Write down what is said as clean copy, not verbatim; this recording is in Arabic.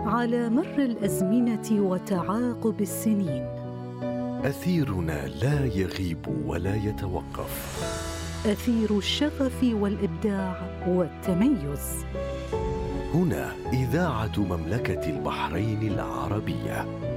على مر الأزمنة وتعاقب السنين. أثيرنا لا يغيب ولا يتوقف، أثير الشغف والإبداع والتميز. هنا إذاعة مملكة البحرين العربية.